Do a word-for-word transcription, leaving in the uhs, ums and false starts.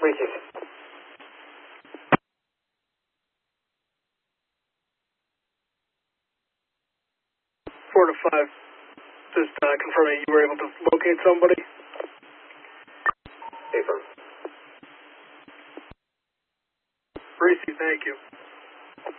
Reese's. Four to five. Just uh, confirming you were able to locate somebody. Affirm. Reese, thank you.